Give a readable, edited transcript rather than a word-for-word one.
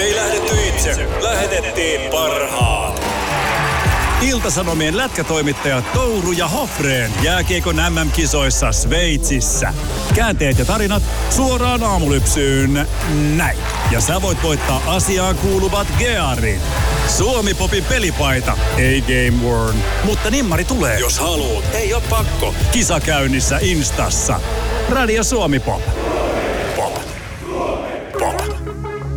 Ei lähdetty itse, lähetettiin parhaat. Ilta-Sanomien lätkätoimittajat Touru ja Hofreen jääkiekon MM-kisoissa Sveitsissä. Käänteet ja tarinat suoraan aamulypsyyn. Näin. Ja sä voit voittaa asiaan kuuluvat Gearin. Suomi-popin pelipaita. Ei Game Worn. Mutta nimmari tulee, jos haluat. Ei oo pakko. Kisa käynnissä Instassa. Radio Suomi Pop.